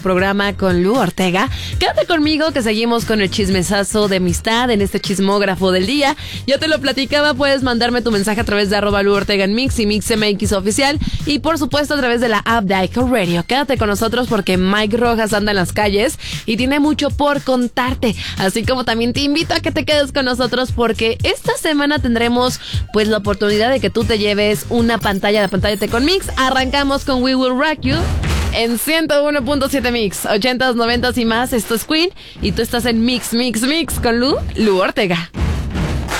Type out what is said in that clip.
programa con Lu Ortega. Quédate conmigo que seguimos con el chismesazo de amistad en este chismógrafo del día. Yo te lo platicaba, puedes mandarme tu mensaje a través de @Lu Ortega en Mix y MixMX Oficial. Y por supuesto a través de la app de iHeartRadio. Quédate con nosotros porque Mike Rojas anda en las calles y tiene mucho por contarte. Así como también te invito a que te quedes con nosotros porque esta semana tendremos pues la oportunidad de que tú te lleves una pantalla de Pantallate con Mix. Arrancamos con We Will Rock You en 101.7 Mix, 80s, 90s y más. Esto es Queen y tú estás en Mix con Lu Ortega.